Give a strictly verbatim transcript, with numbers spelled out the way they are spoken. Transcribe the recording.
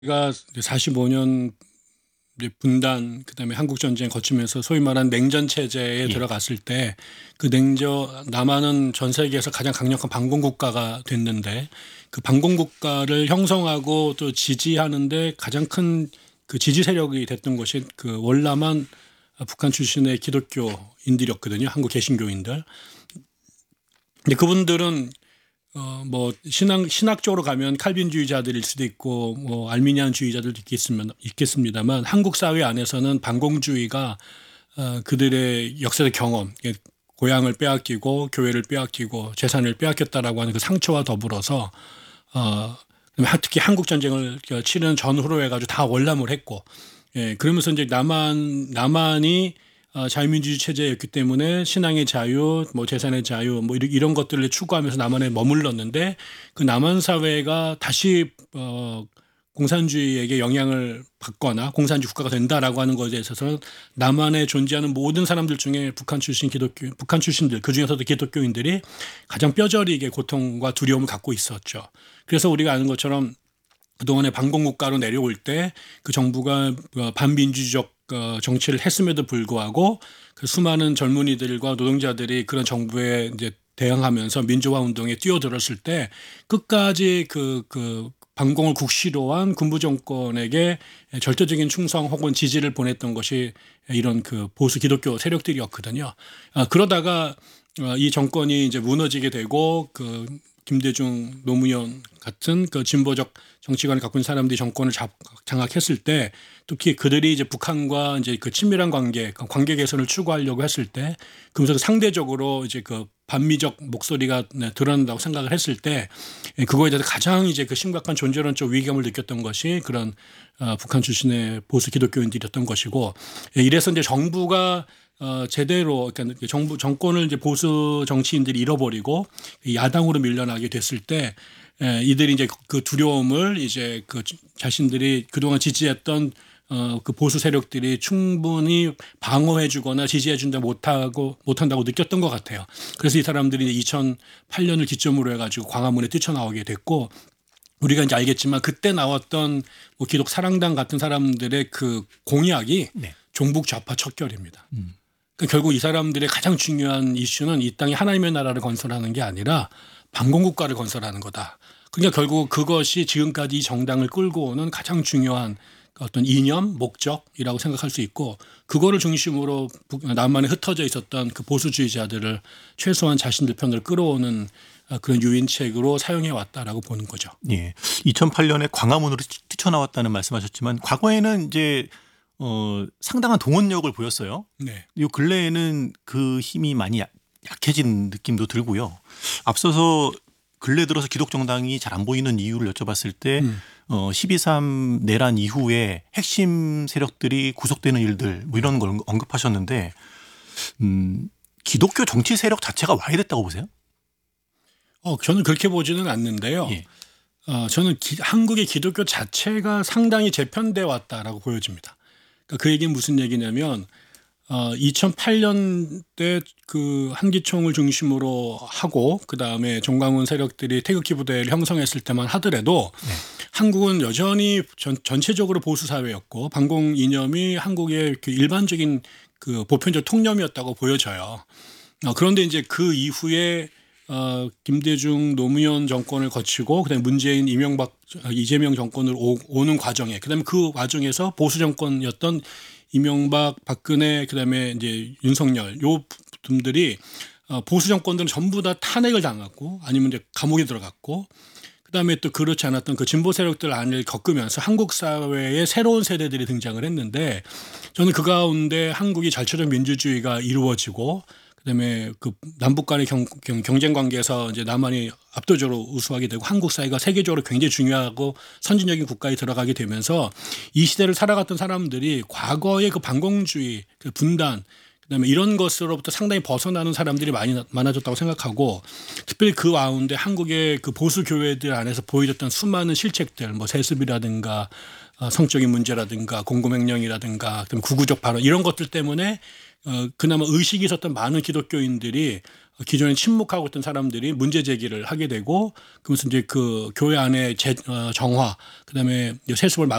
가 사십오 년 이제 분단 그다음에 한국 전쟁 거치면서 소위 말하는 냉전 체제에 예. 들어갔을 때 그 냉전 남한은 전 세계에서 가장 강력한 반공 국가가 됐는데 그 반공 국가를 형성하고 또 지지하는데 가장 큰 그 지지 세력이 됐던 것이 그 월남한 북한 출신의 기독교인들이었거든요. 한국 개신교인들. 근데 그분들은 어 뭐 신앙 신학적으로 가면 칼빈주의자들일 수도 있고 뭐 알미니안주의자들도 있겠습니다, 있겠습니다만 한국 사회 안에서는 반공주의가 어 그들의 역사적 경험, 예, 고향을 빼앗기고 교회를 빼앗기고 재산을 빼앗겼다라고 하는 그 상처와 더불어서 어 특히 한국 전쟁을 치르는 전후로 해가지고 다 월남을 했고, 예, 그러면서 이제 남한 남한이 어, 자유민주주의 체제였기 때문에 신앙의 자유, 뭐 재산의 자유, 뭐 이런, 이런 것들을 추구하면서 남한에 머물렀는데 그 남한 사회가 다시 어, 공산주의에게 영향을 받거나 공산주의 국가가 된다라고 하는 것에 있어서는 남한에 존재하는 모든 사람들 중에 북한 출신 기독교, 북한 출신들 그 중에서도 기독교인들이 가장 뼈저리게 고통과 두려움을 갖고 있었죠. 그래서 우리가 아는 것처럼 그동안에 반공국가로 내려올 때 그 정부가 반민주적 정치를 했음에도 불구하고 그 수많은 젊은이들과 노동자들이 그런 정부에 이제 대항하면서 민주화 운동에 뛰어들었을 때 끝까지 그, 그 반공을 국시로한 군부 정권에게 절대적인 충성 혹은 지지를 보냈던 것이 이런 그 보수 기독교 세력들이었거든요. 그러다가 이 정권이 이제 무너지게 되고 그 김대중, 노무현 같은 그 진보적 정치관을 갖고 있는 사람들이 정권을 잡, 장악했을 때 특히 그들이 이제 북한과 이제 그 친밀한 관계, 관계 개선을 추구하려고 했을 때 그러면서 상대적으로 이제 그 반미적 목소리가 드러난다고 생각을 했을 때 그거에 대해서 가장 이제 그 심각한 존재론적 위기감을 느꼈던 것이 그런 어, 북한 출신의 보수 기독교인들이었던 것이고, 이래서 이제 정부가 어, 제대로, 그러니까 정부, 정권을 이제 보수 정치인들이 잃어버리고 야당으로 밀려나게 됐을 때 에, 이들이 이제 그 두려움을 이제 그 자신들이 그동안 지지했던 어, 그 보수 세력들이 충분히 방어해 주거나 지지해 준다 못하고, 못한다고 느꼈던 것 같아요. 그래서 이 사람들이 이천팔 년을 기점으로 해가지고 광화문에 뛰쳐나오게 됐고, 우리가 이제 알겠지만 그때 나왔던 뭐 기독 사랑당 같은 사람들의 그 공약이 네. 종북 좌파 척결입니다. 음. 그러니까 결국 이 사람들의 가장 중요한 이슈는 이 땅에 하나님의 나라를 건설하는 게 아니라 반공국가를 건설하는 거다. 그러니까 결국 그것이 지금까지 이 정당을 끌고 오는 가장 중요한 어떤 이념, 목적이라고 생각할 수 있고, 그거를 중심으로 남한에 흩어져 있었던 그 보수주의자들을 최소한 자신들 편을 끌어오는 그런 유인책으로 사용해 왔다라고 보는 거죠. 예. 이천팔 년에 광화문으로 뛰쳐나왔다는 말씀하셨지만 과거에는 이제 어, 상당한 동원력을 보였어요. 네. 요 근래에는 그 힘이 많이 약, 약해진 느낌도 들고요. 앞서서 근래 들어서 기독정당이 잘 안 보이는 이유를 여쭤봤을 때 음. 어, 십이 삼 내란 이후에 핵심 세력들이 구속되는 일들 뭐 이런 걸 언급하셨는데 음, 기독교 정치 세력 자체가 와해됐다고 보세요? 어, 저는 그렇게 보지는 않는데요. 예. 어, 저는 기, 한국의 기독교 자체가 상당히 재편돼 왔다라고 보여집니다. 그러니까 그 얘기는 무슨 얘기냐면 어, 이천팔 년대 그 한기총을 중심으로 하고 그 다음에 정광훈 세력들이 태극기 부대를 형성했을 때만 하더라도 네. 한국은 여전히 전, 전체적으로 보수 사회였고 반공 이념이 한국의 그 일반적인 그 보편적 통념이었다고 보여져요. 어, 그런데 이제 그 이후에 어, 김대중 노무현 정권을 거치고 그다음에 문재인 이명박 이재명 정권을 오, 오는 과정에 그다음에 그 과정에서 보수 정권이었던 이명박 박근혜 그다음에 이제 윤석열 요 분들이 어, 보수 정권들은 전부 다 탄핵을 당했고 아니면 이제 감옥에 들어갔고 그다음에 또 그렇지 않았던 그 진보 세력들 안을 겪으면서 한국 사회에 새로운 세대들이 등장을 했는데 저는 그 가운데 한국이 절차적 민주주의가 이루어지고 그다음에 그 남북 간의 경, 경쟁 관계에서 이제 남한이 압도적으로 우수하게 되고 한국 사회가 세계적으로 굉장히 중요하고 선진적인 국가에 들어가게 되면서 이 시대를 살아갔던 사람들이 과거의 그 반공주의, 그 분단, 그다음에 이런 것으로부터 상당히 벗어나는 사람들이 많이 많아졌다고 생각하고 특별히 그 가운데 한국의 그 보수 교회들 안에서 보여줬던 수많은 실책들, 뭐 세습이라든가 성적인 문제라든가 공고명령이라든가 그다음에 구구적 발언 이런 것들 때문에 어, 그나마 의식이 있었던 많은 기독교인들이 기존에 침묵하고 있던 사람들이 문제 제기를 하게 되고 그것은 이제 그 교회 안에 재, 어, 정화 그다음에 세습을 막